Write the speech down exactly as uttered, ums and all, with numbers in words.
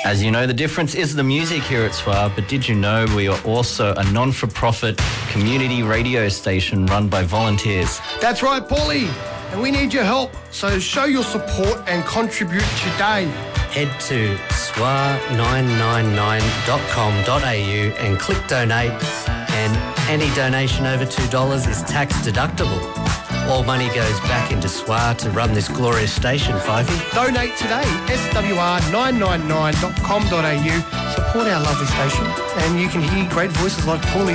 As you know, the difference is the music here at S W A, but did you know we are also a non-for-profit community radio station run by volunteers? That's right, Paulie, and we need your help, so show your support and contribute today. Head to S W A nine nine nine dot com dot a u and click donate, and any donation over two dollars is tax deductible. All money goes back into S W A to run this glorious station, Fifey. Donate today, S W A nine nine nine dot com dot a u. Support our lovely station, and you can hear great voices like Paulie's